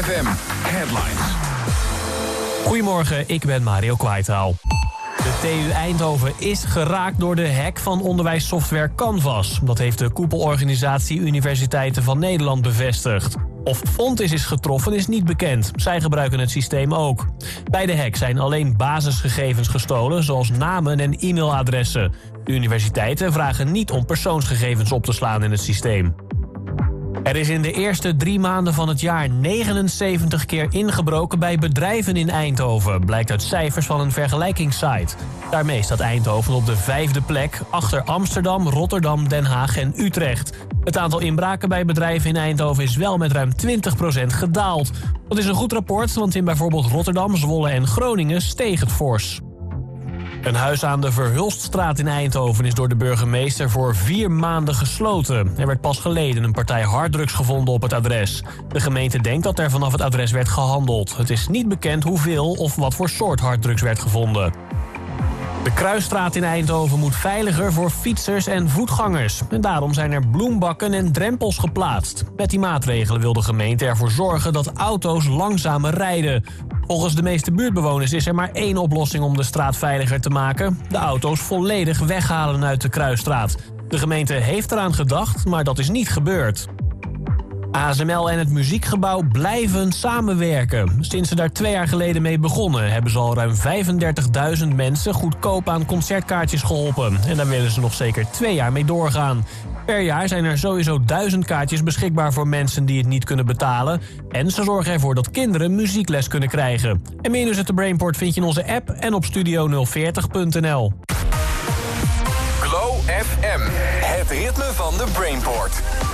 FM Headlines. Goedemorgen, ik ben Mario Kwaitaal. De TU Eindhoven is geraakt door de hack van onderwijssoftware Canvas. Dat heeft de koepelorganisatie Universiteiten van Nederland bevestigd. Of Fontis is getroffen is niet bekend. Zij gebruiken het systeem ook. Bij de hack zijn alleen basisgegevens gestolen, zoals namen en e-mailadressen. De universiteiten vragen niet om persoonsgegevens op te slaan in het systeem. Er is in de eerste 3 maanden van het jaar 79 keer ingebroken bij bedrijven in Eindhoven, blijkt uit cijfers van een vergelijkingssite. Daarmee staat Eindhoven op de 5e plek, achter Amsterdam, Rotterdam, Den Haag en Utrecht. Het aantal inbraken bij bedrijven in Eindhoven is wel met ruim 20% gedaald. Dat is een goed rapport, want in bijvoorbeeld Rotterdam, Zwolle en Groningen steeg het fors. Een huis aan de Verhulststraat in Eindhoven is door de burgemeester voor 4 maanden gesloten. Er werd pas geleden een partij harddrugs gevonden op het adres. De gemeente denkt dat er vanaf het adres werd gehandeld. Het is niet bekend hoeveel of wat voor soort harddrugs werd gevonden. De Kruisstraat in Eindhoven moet veiliger voor fietsers en voetgangers. En daarom zijn er bloembakken en drempels geplaatst. Met die maatregelen wil de gemeente ervoor zorgen dat auto's langzamer rijden. Volgens de meeste buurtbewoners is er maar 1 oplossing om de straat veiliger te maken: de auto's volledig weghalen uit de Kruisstraat. De gemeente heeft eraan gedacht, maar dat is niet gebeurd. ASML en het Muziekgebouw blijven samenwerken. Sinds ze daar 2 jaar geleden mee begonnen, hebben ze al ruim 35.000 mensen goedkoop aan concertkaartjes geholpen. En daar willen ze nog zeker 2 jaar mee doorgaan. Per jaar zijn er sowieso 1000 kaartjes beschikbaar voor mensen die het niet kunnen betalen. En ze zorgen ervoor dat kinderen muziekles kunnen krijgen. En meer nieuws uit de Brainport vind je in onze app en op studio040.nl. Glow FM, het ritme van de Brainport.